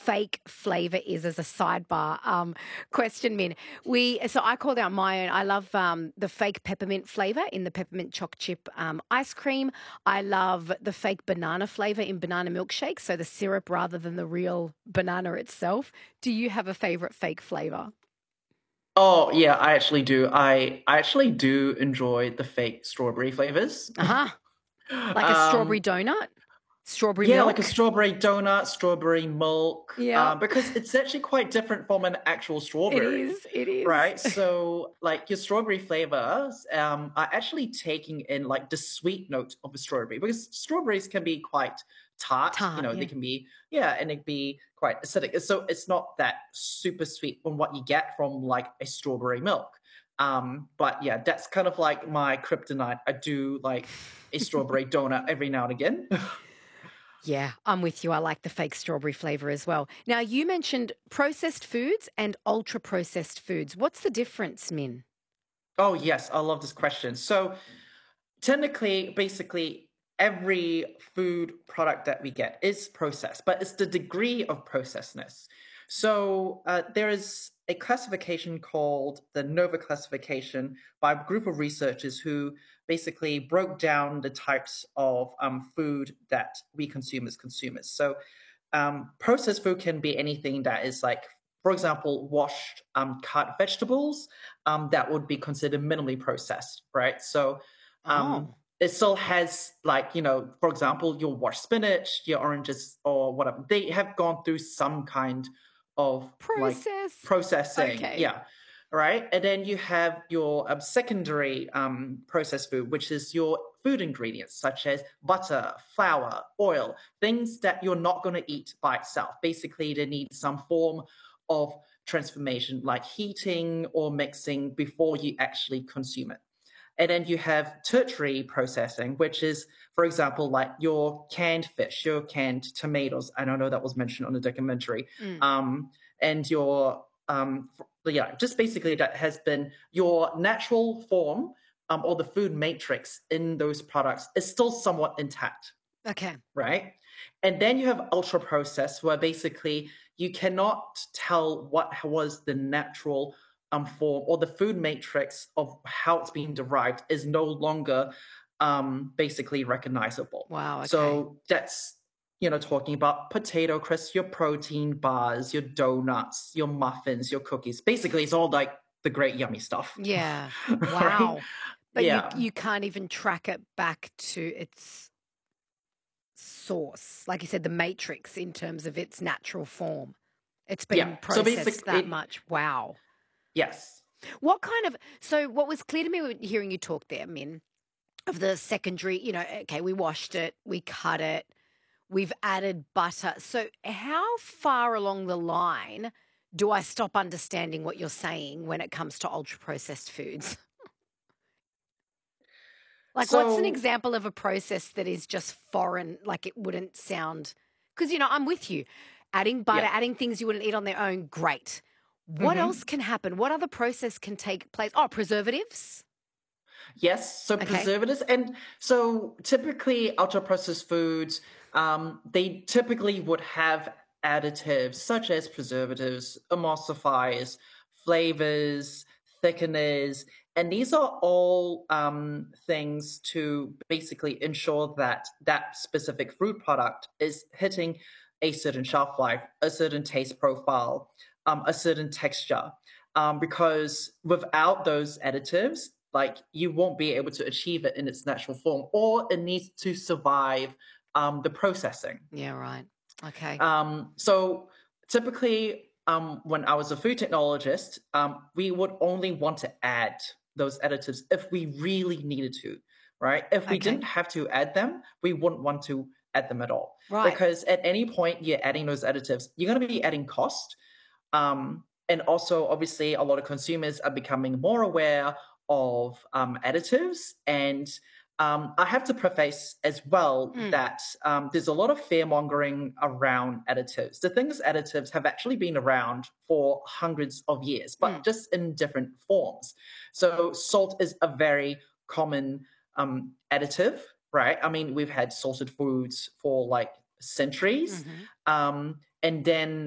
fake flavour is as a sidebar question, Min. So I called out my own. I love the fake peppermint flavour in the peppermint choc chip ice cream. I love the fake banana flavour in banana milkshake, so the syrup rather than the real banana itself. Do you have a favourite fake flavour? Oh yeah, I actually do. I actually do enjoy the fake strawberry flavors. Uh-huh. Like a strawberry Um, donut? Strawberry yeah, like a milk? strawberry donut, strawberry milk, Yep. because it's actually quite different from an actual It strawberry, is. It is. right? So, like your strawberry flavors, are actually taking in like the sweet note of a strawberry because strawberries can be quite tart. You Tart, know, they yeah. can be and it can be quite acidic. So it's not that super sweet from what you get from like a strawberry milk. But yeah, that's kind of like my kryptonite. I do like a strawberry donut every now and again. Yeah, I'm with you. I like the fake strawberry flavour as well. Now, you mentioned processed foods and ultra processed foods. What's the difference, Min? Oh, yes, I love this question. So, technically, basically, every food product that we get is processed, but it's the degree of processedness. So, there is a classification called the NOVA classification by a group of researchers who basically broke down the types of food that we consume as consumers. So, processed food can be anything that is like, for example, washed cut vegetables that would be considered minimally processed, right? So Oh, it still has like, for example, your washed spinach, your oranges or whatever. They have gone through some kind of like processed. processing. Okay. Yeah. Right. And then you have your secondary processed food, which is your food ingredients such as butter, flour, oil, things that you're not going to eat by itself. Basically, they need some form of transformation, like heating or mixing before you actually consume it. And then you have tertiary processing, which is, for example, like your canned fish, your canned tomatoes. I don't know that was mentioned on the documentary. Mm. And your, yeah, just basically that has been your natural form or the food matrix in those products is still somewhat intact, Okay. right? And then you have ultra processed, where basically you cannot tell what was the natural form or the food matrix of how it's being derived is no longer basically recognizable. Wow. Okay. So that's talking about potato crisps, your protein bars, your donuts, your muffins, your cookies. Basically, it's all like the great yummy stuff, Yeah. right? Wow. But you Yeah. you can't even track it back to its source, like you said, the matrix in terms of its natural form. It's Yeah. been So processed basically, that much. Wow. yes. What was clear to me when hearing you talk there, Min, of the secondary, okay, we washed it, we cut it, we've added butter. So how far along the line do I stop understanding what you're saying when it comes to ultra processed foods? Like, what's an So example of a process that is just foreign, like it wouldn't sound? Because, I'm with you. Adding butter, yeah. adding things you wouldn't eat on their own, great. What else Hmm. can happen? What other process can take place? Oh, preservatives? Yes, so Okay. preservatives, and so typically ultra processed foods, they typically would have additives such as preservatives, emulsifiers, flavors, thickeners, and these are all things to basically ensure that that specific food product is hitting a certain shelf life, a certain taste profile, a certain texture. Because without those additives, like you won't be able to achieve it in its natural form, or it needs to survive the processing. Yeah, right. Okay. So typically, when I was a food technologist, we would only want to add those additives if we really needed to, right? If we Okay. didn't have to add them, we wouldn't want to add them at all. Right. Because at any point you're adding those additives, you're going to be adding cost. And also, obviously, a lot of consumers are becoming more aware of additives. And I have to preface as well Mm. that there's a lot of fear mongering around additives. The thing is, additives have actually been around for hundreds of years, but Mm. just in different forms. So, salt is a very common additive, right? I mean, we've had salted foods for like centuries. Hmm. And then